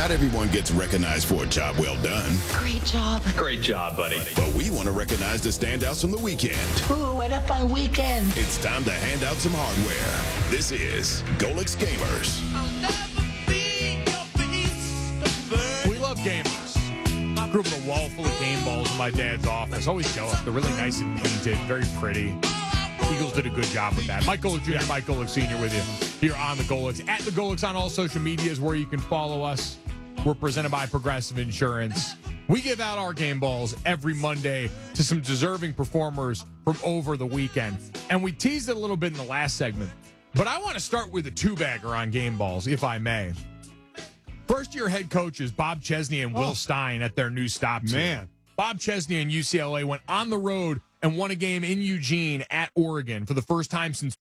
Not everyone gets recognized for a job well done. Great job. Great job, buddy. But we want to recognize the standouts from the weekend. Ooh, what up on weekend? It's time to hand out some hardware. This is Golix Gamers. We love gamers. Grew up with a wall full of game balls in my dad's office. Always jealous. They're really nice and painted, very pretty. Eagles did a good job with that. Mike Golick Jr., Mike Golick Sr. with you here on the Golics. At the Golics on all social media is where you can follow us. We're presented by Progressive Insurance. We give out our game balls every Monday to some deserving performers from over the weekend. And we teased it a little bit in the last segment. But I want to start with a two-bagger on game balls, if I may. First-year head coaches Bob Chesney and Will Stein at their new stops. Man. Bob Chesney and UCLA went on the road and won a game in Eugene at Oregon for the first time since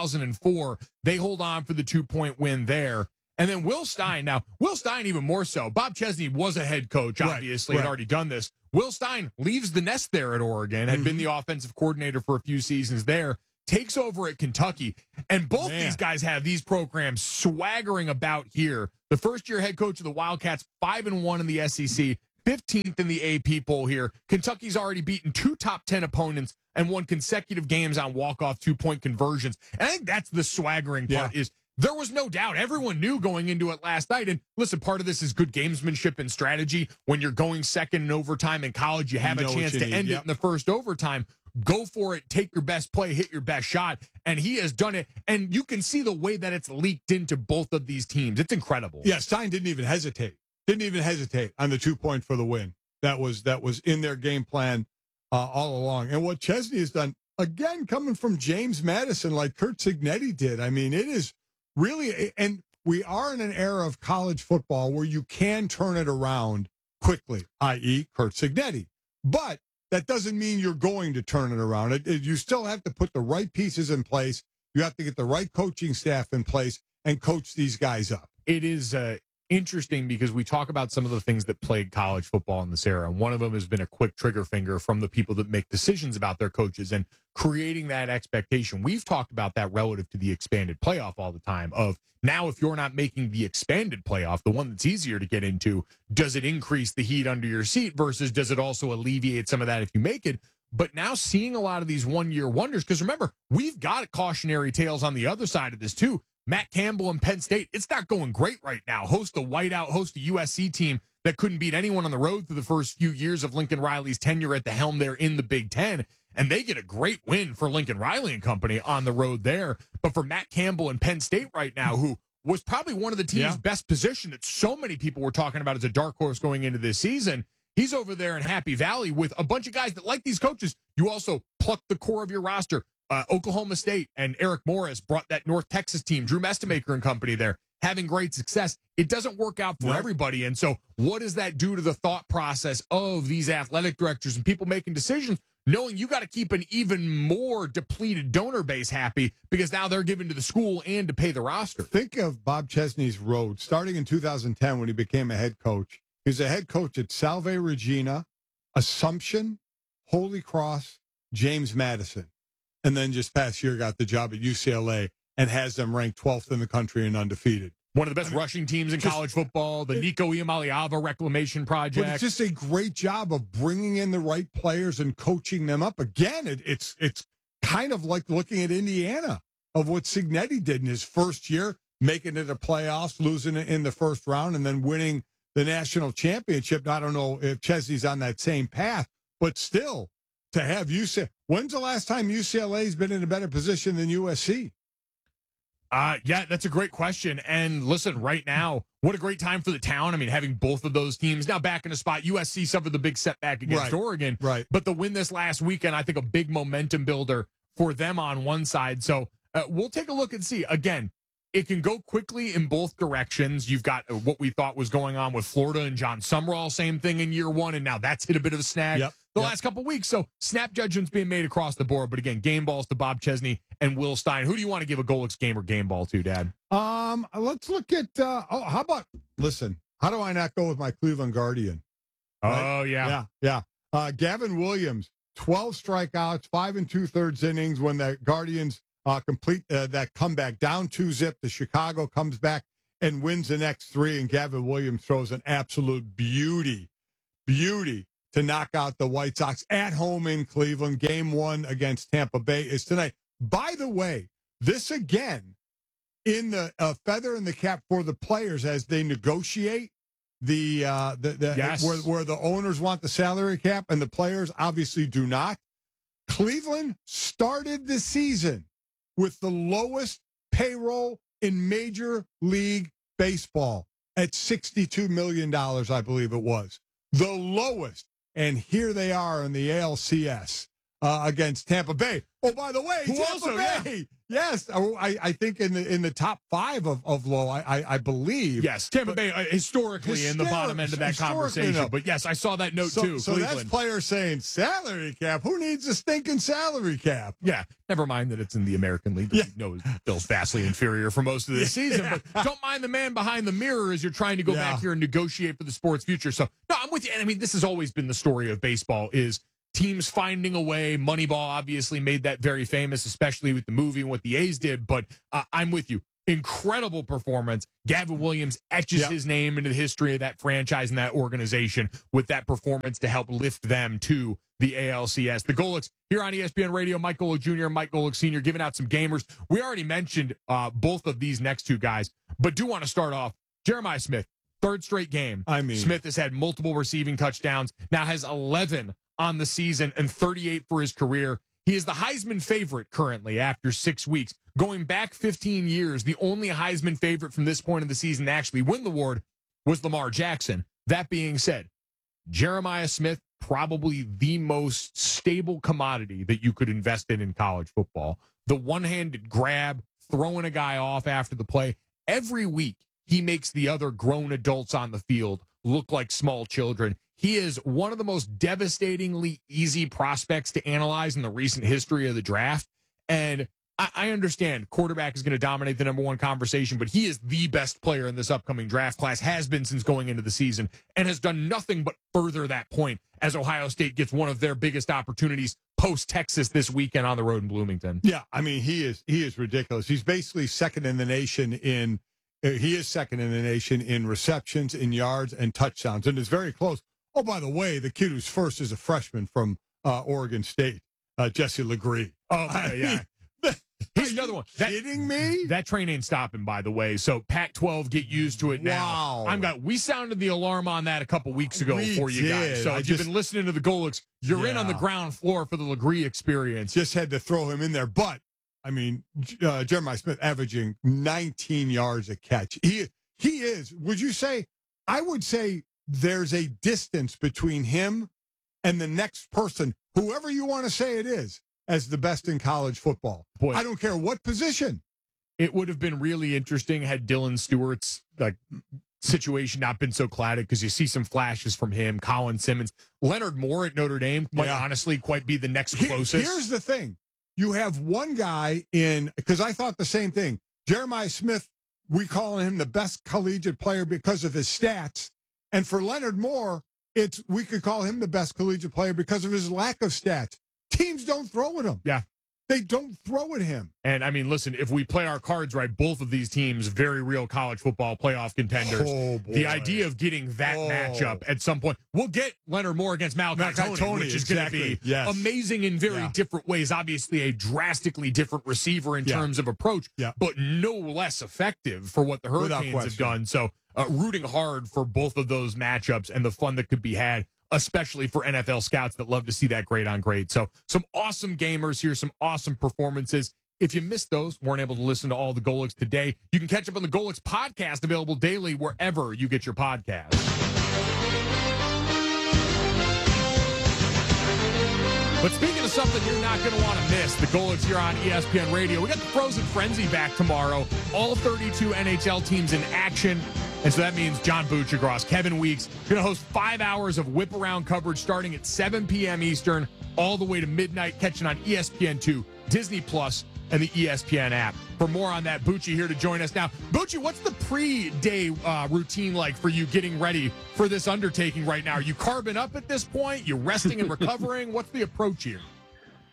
2004. They hold on for the 2-point win there. And then Will Stein, even more so. Bob Chesney was a head coach, obviously, had already done this. Will Stein leaves the nest there at Oregon, had been the offensive coordinator for a few seasons there, takes over at Kentucky. And both these guys have these programs swaggering about here. The first-year head coach of the Wildcats, 5-1 in the SEC, 15th in the AP poll here. Kentucky's already beaten 2 top 10 opponents and won consecutive games on walk-off 2-point conversions. And I think that's the swaggering part is there was no doubt. Everyone knew going into it last night. And listen, part of this is good gamesmanship and strategy. When you're going second in overtime in college, you have a chance to end it in the first overtime. Go for it. Take your best play. Hit your best shot. And he has done it. And you can see the way that it's leaked into both of these teams. It's incredible. Yeah, Stein didn't even hesitate. Didn't even hesitate on the 2-point for the win. That was in their game plan all along. And what Chesney has done, again, coming from James Madison like Curt Cignetti did, I mean, it is really, and we are in an era of college football where you can turn it around quickly, i.e. Curt Cignetti. But that doesn't mean you're going to turn it around. You still have to put the right pieces in place. You have to get the right coaching staff in place and coach these guys up. It is interesting because we talk about some of the things that plague college football in this era. And one of them has been a quick trigger finger from the people that make decisions about their coaches and creating that expectation. We've talked about that relative to the expanded playoff all the time of now, if you're not making the expanded playoff, the one that's easier to get into, does it increase the heat under your seat versus does it also alleviate some of that if you make it? But now seeing a lot of these one-year wonders, because remember, we've got cautionary tales on the other side of this too. Matt Campbell and Penn State, it's not going great right now. Host a whiteout, host a USC team that couldn't beat anyone on the road through the first few years of Lincoln Riley's tenure at the helm there in the Big Ten. And they get a great win for Lincoln Riley and company on the road there. But for Matt Campbell and Penn State right now, who was probably one of the team's best positioned that so many people were talking about as a dark horse going into this season, he's over there in Happy Valley with a bunch of guys that, like these coaches, you also pluck the core of your roster. Oklahoma State and Eric Morris brought that North Texas team, Drew Mestemaker and company there, having great success. It doesn't work out for everybody. And so what does that do to the thought process of these athletic directors and people making decisions, knowing you got to keep an even more depleted donor base happy because now they're given to the school and to pay the roster? Think of Bob Chesney's road starting in 2010 when he became a head coach. He was a head coach at Salve Regina, Assumption, Holy Cross, James Madison. And then just past year got the job at UCLA and has them ranked 12th in the country and undefeated. One of the best rushing teams in college football, the Nico Iamaleava Reclamation Project. But it's just a great job of bringing in the right players and coaching them up. Again, it's kind of like looking at Indiana of what Cignetti did in his first year, making it a playoffs, losing it in the first round, and then winning the national championship. I don't know if Chesney's on that same path, but still, to have UCLA. When's the last time UCLA's been in a better position than USC? Yeah, that's a great question. And listen, right now, what a great time for the town. I mean, having both of those teams now back in a spot. USC suffered the big setback against Oregon. Right. But the win this last weekend, I think a big momentum builder for them on one side. So we'll take a look and see. Again, it can go quickly in both directions. You've got what we thought was going on with Florida and John Sumrall, same thing in year one, and now that's hit a bit of a snag the last couple of weeks. So snap judgments being made across the board. But again, game balls to Bob Chesney and Will Stein. Who do you want to give a Golix game or game ball to, Dad? Let's look at, how about, listen, how do I not go with my Cleveland Guardian? Right? Oh, yeah. Gavin Williams, 12 strikeouts, 5 2/3 innings when the Guardians complete that comeback down 2-zip. The Chicago comes back and wins the next 3, and Gavin Williams throws an absolute beauty to knock out the White Sox at home in Cleveland. Game 1 against Tampa Bay is tonight. By the way, this again in the feather in the cap for the players as they negotiate Yes. where the owners want the salary cap and the players obviously do not. Cleveland started the season with the lowest payroll in Major League Baseball at $62 million, I believe it was. The lowest. And here they are in the ALCS against Tampa Bay. Oh, by the way, Tampa Bay. Yes, I think in the top 5 of low, I believe. Yes, Tampa Bay historically in the bottom end of that conversation. No. But yes, I saw that note too. So Cleveland. that's players saying salary cap. Who needs a stinking salary cap? Yeah, never mind that it's in the American League. Yeah. No, Bill's vastly inferior for most of the season. But don't mind the man behind the mirror as you're trying to go back here and negotiate for the sport's future. So, no, I'm with you. And I mean, this has always been the story of baseball is teams finding a way. Moneyball obviously made that very famous, especially with the movie and what the A's did. But I'm with you. Incredible performance. Gavin Williams etches his name into the history of that franchise and that organization with that performance to help lift them to the ALCS. The Golics here on ESPN Radio, Mike Golick Jr. and Mike Golick Sr. giving out some gamers. We already mentioned both of these next 2 guys, but do want to start off. Jeremiah Smith, 3rd straight game. I mean, Smith has had multiple receiving touchdowns, now has 11 on the season and 38 for his career. He is the Heisman favorite currently after 6 weeks. Going back 15 years, the only Heisman favorite from this point of the season to actually win the award was Lamar Jackson. That being said, Jeremiah Smith, probably the most stable commodity that you could invest in college football. The one-handed grab, throwing a guy off after the play. Every week, he makes the other grown adults on the field look like small children. He is one of the most devastatingly easy prospects to analyze in the recent history of the draft. And I understand quarterback is going to dominate the number 1 conversation, but he is the best player in this upcoming draft class, has been since going into the season, and has done nothing but further that point as Ohio State gets one of their biggest opportunities post-Texas this weekend on the road in Bloomington. Yeah, I mean, he is ridiculous. He's basically second in the nation in receptions, in yards, and touchdowns, and it's very close. Oh, by the way, the kid who's first is a freshman from Oregon State, Jesse Legree. Oh, yeah. Here's another one. Kidding me? That train ain't stopping, by the way. So Pac-12, get used to it now. Wow. We sounded the alarm on that a couple weeks ago for you guys. So if you've been listening to the Golics, you're in on the ground floor for the Legree experience. Just had to throw him in there. But, I mean, Jeremiah Smith averaging 19 yards a catch. He is, would you say, I would say there's a distance between him and the next person, whoever you want to say it is, as the best in college football. Boy, I don't care what position. It would have been really interesting had Dylan Stewart's situation not been so clouded, because you see some flashes from him, Colin Simmons. Leonard Moore at Notre Dame might honestly quite be the next closest. Here's the thing. You have one guy because I thought the same thing. Jeremiah Smith, we call him the best collegiate player because of his stats. And for Leonard Moore, we could call him the best collegiate player because of his lack of stats. Teams don't throw at him. Yeah. They don't throw at him. And, I mean, listen, if we play our cards right, both of these teams, very real college football playoff contenders. Oh, boy. The idea of getting that matchup at some point. We'll get Leonard Moore against Malachi Tony, which is going to be amazing in very different ways. Obviously, a drastically different receiver in terms of approach, but no less effective for what the Hurricanes have done. So, rooting hard for both of those matchups and the fun that could be had, especially for NFL scouts that love to see that grade on grade. So some awesome gamers here, some awesome performances. If you missed those, weren't able to listen to all the Golics today, you can catch up on the Golics podcast, available daily wherever you get your podcasts. But speaking of something you're not going to want to miss, the Golics here on ESPN Radio. We got the Frozen Frenzy back tomorrow. All 32 NHL teams in action. And so that means John Buccigross, Kevin Weeks, going to host 5 hours of whip-around coverage starting at 7 p.m. Eastern, all the way to midnight, catching on ESPN2, Disney Plus, and the ESPN app. For more on that, Bucci here to join us now. Bucci, what's the pre-day routine like for you getting ready for this undertaking right now? Are you carbing up at this point? You resting and recovering? What's the approach here?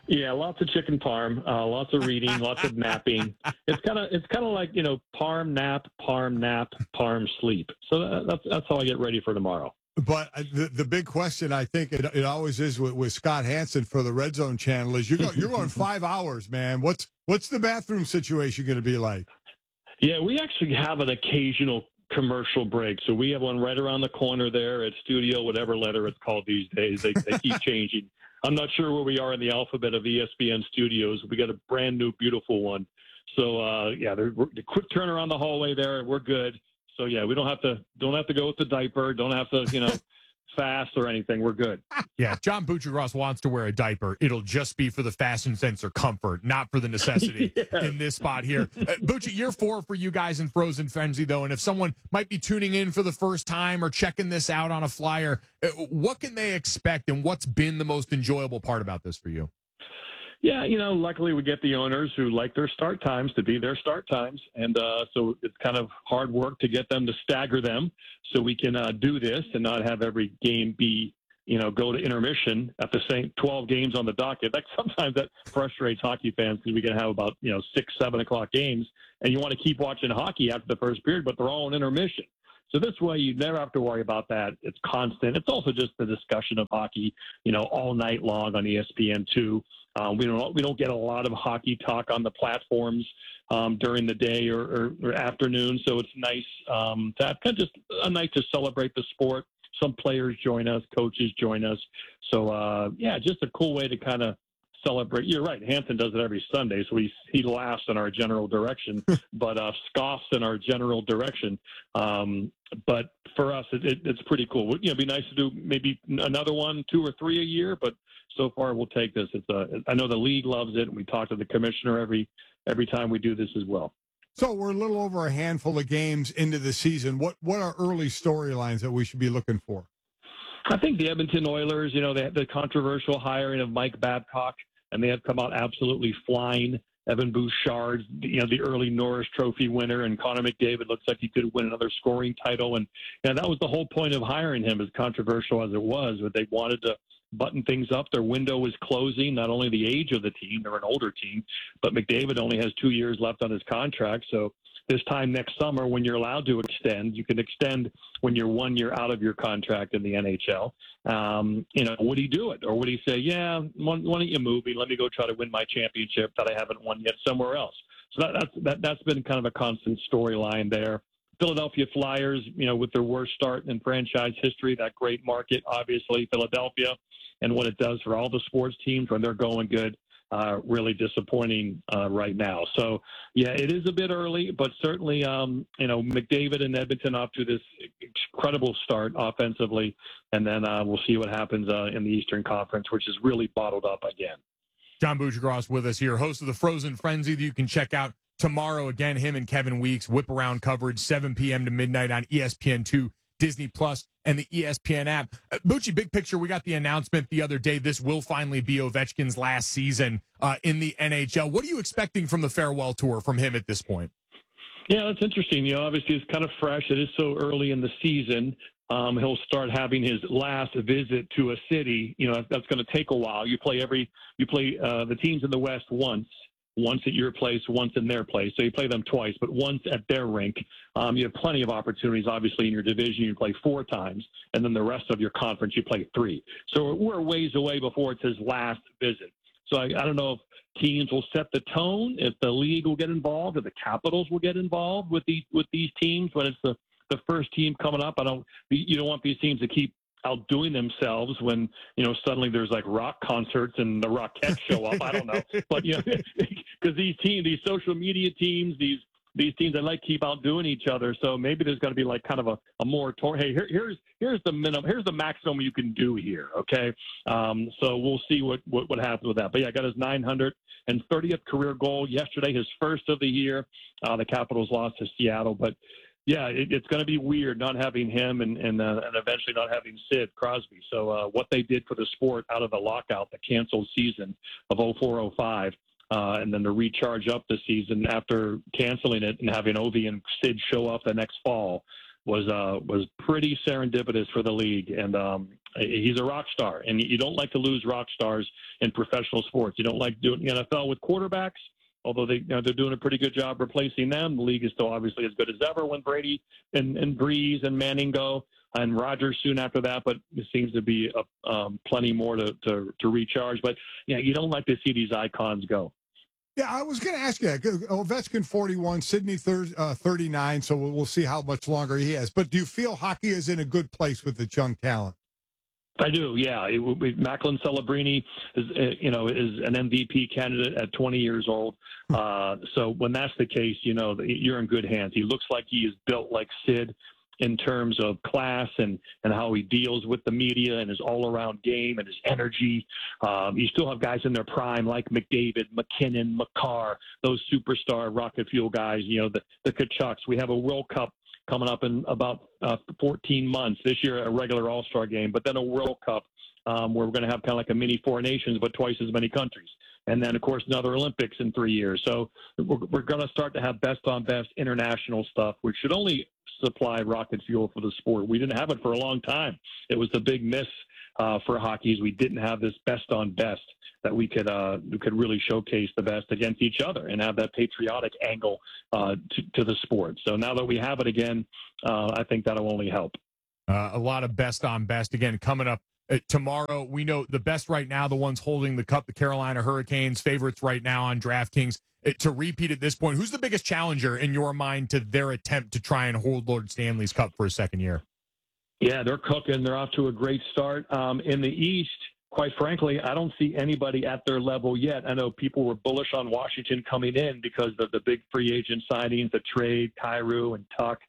Yeah, lots of chicken parm, lots of reading, lots of napping. It's kind of like, parm nap, parm sleep. So that's how I get ready for tomorrow. But the big question, I think it always is with Scott Hanson for the Red Zone channel is you're going 5 hours, man. What's the bathroom situation going to be like? Yeah, we actually have an occasional commercial break. So we have one right around the corner there at Studio, whatever letter it's called these days. They keep changing. I'm not sure where we are in the alphabet of ESPN Studios. We got a brand new, beautiful one. So the quick turn around the hallway there, we're good. So yeah, we don't have to go with the diaper. Don't have to fast or anything. We're good. Yeah, John Buccigross wants to wear a diaper. It'll just be for the fashion sense or comfort, not for the necessity in this spot here. Bucci, year 4 for you guys in Frozen Frenzy, though, and if someone might be tuning in for the first time or checking this out on a flyer, what can they expect and what's been the most enjoyable part about this for you? Yeah, luckily we get the owners who like their start times to be their start times. And so it's kind of hard work to get them to stagger them so we can do this and not have every game be, go to intermission at the same 12 games on the docket. Sometimes that frustrates hockey fans because we can have about, 6, 7 o'clock games and you want to keep watching hockey after the first period, but they're all in intermission. So this way, you never have to worry about that. It's constant. It's also just the discussion of hockey, all night long on ESPN2. We don't get a lot of hockey talk on the platforms during the day or afternoon. So it's nice to have kind of just a night to celebrate the sport. Some players join us, coaches join us. So just a cool way to kind of celebrate. You're right. Hanson does it every Sunday, so he laughs in our general direction, but scoffs in our general direction. But for us, it's pretty cool. It'd be nice to do maybe another one, 2 or 3 a year, but so far we'll take this. I know the league loves it, and we talk to the commissioner every time we do this as well. So we're a little over a handful of games into the season. What are early storylines that we should be looking for? I think the Edmonton Oilers, they had the controversial hiring of Mike Babcock, and they have come out absolutely flying. Evan Bouchard, the early Norris Trophy winner, and Connor McDavid looks like he could win another scoring title. And that was the whole point of hiring him, as controversial as it was. But they wanted to button things up. Their window was closing, not only the age of the team, they're an older team, but McDavid only has 2 years left on his contract. So this time next summer, when you're allowed to extend, you can extend when you're 1 year out of your contract in the NHL. Would he do it? Or would he say, yeah, why don't you move me? Let me go try to win my championship that I haven't won yet somewhere else. So that's been kind of a constant storyline there. Philadelphia Flyers, with their worst start in franchise history, that great market, obviously, Philadelphia, and what it does for all the sports teams when they're going good. Really disappointing right now. So, yeah, it is a bit early, but certainly, McDavid and Edmonton off to this incredible start offensively, and then we'll see what happens in the Eastern Conference, which is really bottled up again. John Buccigross with us here, host of the Frozen Frenzy that you can check out tomorrow. Again, him and Kevin Weeks, whip around coverage, 7 p.m. to midnight on ESPN2, Disney Plus, and the ESPN app. Bucci, big picture, we got the announcement the other day. This will finally be Ovechkin's last season in the NHL. What are you expecting from the farewell tour from him at this point? Yeah, that's interesting. Obviously it's kind of fresh. It is so early in the season. He'll start having his last visit to a city. That's going to take a while. You play the teams in the West once at your place, once in their place. So you play them twice, but once at their rink. You have plenty of opportunities, obviously, in your division. You play 4 times, and then the rest of your conference, you play 3. So we're ways away before it's his last visit. So I don't know if teams will set the tone, if the league will get involved, if the Capitals will get involved with these teams when it's the first team coming up. You don't want these teams to keep outdoing themselves when suddenly there's like rock concerts and the Rockettes show up. I don't know, but because these social media teams, these teams, they like keep outdoing each other. So maybe there's going to be like kind of a moratorium. Hey, here's the minimum, here's the maximum you can do here. Okay, so we'll see what happens with that. But yeah, got his 930th career goal yesterday, his first of the year. The Capitals lost to Seattle, but. Yeah, it's going to be weird not having him and eventually not having Sid Crosby. So what they did for the sport out of the lockout, the canceled season of 04-05, and then to recharge up the season after canceling it and having Ovi and Sid show up the next fall was pretty serendipitous for the league. And he's a rock star. And you don't like to lose rock stars in professional sports. You don't like doing the NFL with quarterbacks, although they're doing a pretty good job replacing them. The league is still obviously as good as ever when Brady and Breeze and Manning go, and Rodgers soon after that. But it seems to be plenty more to recharge. But you don't like to see these icons go. Yeah, I was going to ask you that. Ovechkin 41, Sidney 39, so we'll see how much longer he has. But do you feel hockey is in a good place with its young talent? I do, yeah. Macklin Celebrini is an MVP candidate at 20 years old. So when that's the case, you're in good hands. He looks like he is built like Sid in terms of class and how he deals with the media and his all-around game and his energy. You still have guys in their prime like McDavid, McKinnon, Makar, those superstar rocket fuel guys, the Kachucks. We have a World Cup coming up in about 14 months. This year, a regular All-Star game, but then a World Cup where we're going to have kind of like a mini Four Nations, but twice as many countries. And then, of course, another Olympics in 3 years. So we're going to start to have best-on-best international stuff, which should only supply rocket fuel for the sport. We didn't have it for a long time. It was the big miss for hockey is we didn't have this best-on-best that we could really showcase the best against each other and have that patriotic angle to the sport. So now that we have it again, I think that'll only help. A lot of best on best again coming up tomorrow. We know the best right now, the ones holding the cup, the Carolina Hurricanes, favorites right now on DraftKings. To repeat at this point, who's the biggest challenger in your mind to their attempt to try and hold Lord Stanley's Cup for a second year? Yeah, they're cooking. They're off to a great start. In the East, quite frankly, I don't see anybody at their level yet. I know people were bullish on Washington coming in because of the big free agent signings, the trade, Kyrou and Tuck,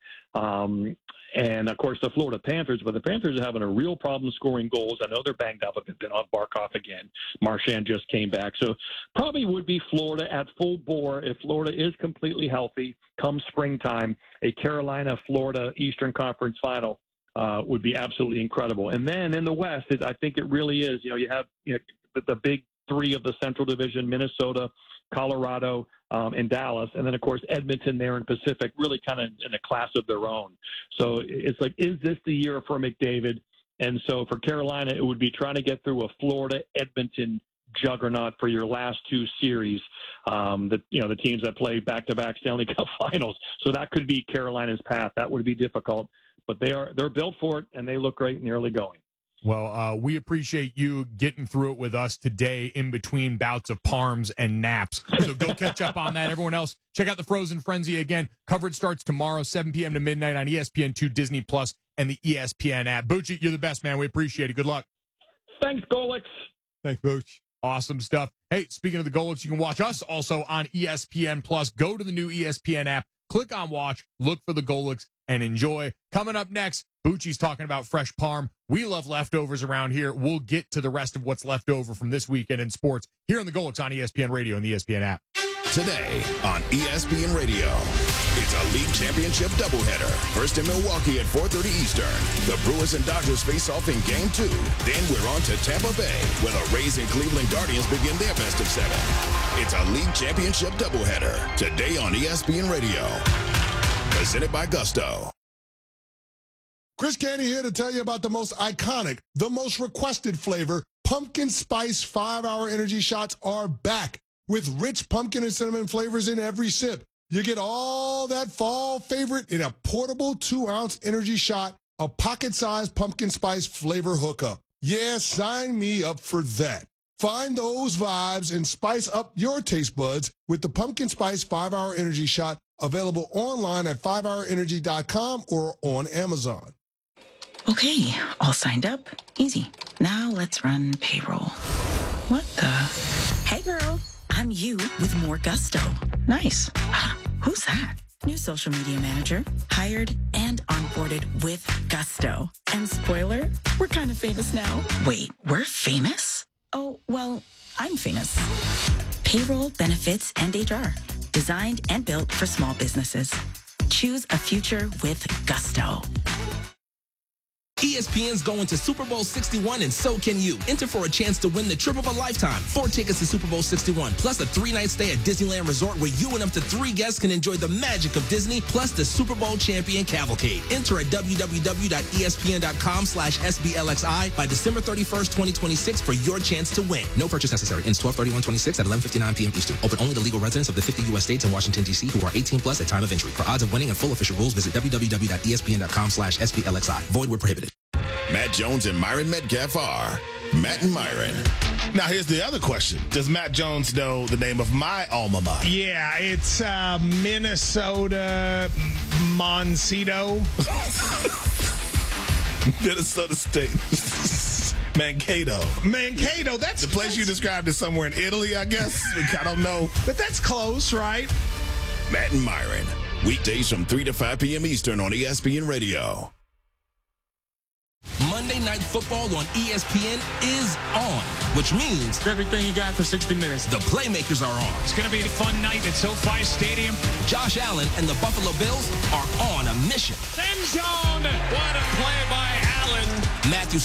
and, of course, the Florida Panthers. But the Panthers are having a real problem scoring goals. I know they're banged up. They've been on Barkov again. Marchand just came back. So probably would be Florida at full bore if Florida is completely healthy come springtime. A Carolina-Florida Eastern Conference final would be absolutely incredible. And then in the West, I think it really is. You have the big three of the Central Division, Minnesota, Colorado, and Dallas. And then, of course, Edmonton there in Pacific, really kind of in a class of their own. So it's like, is this the year for McDavid? And so for Carolina, it would be trying to get through a Florida-Edmonton juggernaut for your last two series, the teams that play back-to-back Stanley Cup finals. So that could be Carolina's path. That would be difficult. But they're built for it, and they look great in the early going. Well, we appreciate you getting through it with us today in between bouts of parms and naps. So go catch up on that. Everyone else, check out the Frozen Frenzy again. Coverage starts tomorrow, 7 p.m. to midnight on ESPN2, Disney Plus, and the ESPN app. Bucci, you're the best, man. We appreciate it. Good luck. Thanks, Golix. Thanks, Booch. Awesome stuff. Hey, speaking of the Golix, you can watch us also on ESPN Plus. Go to the new ESPN app, click on Watch, look for the Golix, and enjoy. Coming up next, Bucci's talking about fresh parm. We love leftovers around here. We'll get to the rest of what's left over from this weekend in sports here on the Golix on ESPN Radio and the ESPN app. Today on ESPN Radio, it's a league championship doubleheader. First in Milwaukee at 4:30 Eastern. The Brewers and Dodgers face off in Game 2. Then we're on to Tampa Bay, where the Rays and Cleveland Guardians begin their best of 7. It's a league championship doubleheader. Today on ESPN Radio. Presented by Gusto. Chris Canty here to tell you about the most iconic, the most requested flavor. Pumpkin Spice 5-Hour Energy Shots are back with rich pumpkin and cinnamon flavors in every sip. You get all that fall favorite in a portable 2-ounce energy shot, a pocket-sized pumpkin spice flavor hookup. Yeah, sign me up for that. Find those vibes and spice up your taste buds with the Pumpkin Spice 5-Hour Energy Shot, available online at 5hourenergy.com or on Amazon. Okay, all signed up. Easy. Now let's run payroll. What the? Hey, girl. I'm you with more gusto. Nice. Who's that? New social media manager. Hired and onboarded with gusto. And spoiler, we're kind of famous now. Wait, we're famous? Oh, well, I'm famous. Payroll, benefits, and HR. Designed and built for small businesses. Choose a future with gusto. ESPN's going to Super Bowl 61, and so can you. Enter for a chance to win the trip of a lifetime. 4 tickets to Super Bowl 61, plus a 3-night stay at Disneyland Resort where you and up to 3 guests can enjoy the magic of Disney, plus the Super Bowl champion cavalcade. Enter at www.espn.com/SBLXI by December 31st, 2026 for your chance to win. No purchase necessary. Ends 12/31/26 at 11:59 p.m. Eastern. Open only to legal residents of the 50 U.S. states and Washington, D.C. who are 18 plus at time of entry. For odds of winning and full official rules, visit www.espn.com/SBLXI. Void where prohibited. Matt Jones and Myron Metcalf are Matt and Myron. Now, here's the other question. Does Matt Jones know the name of my alma mater? Yeah, it's Minnesota Moncito. Minnesota State. Mankato. That's the place you described as somewhere in Italy, I guess. I don't know. But that's close, right? Matt and Myron. Weekdays from 3 to 5 p.m. Eastern on ESPN Radio. Monday Night Football on ESPN is on, which means everything you got for 60 minutes. The playmakers are on. It's going to be a fun night at SoFi Stadium. Josh Allen and the Buffalo Bills are on a mission. End zone. What a play by Allen. Matthew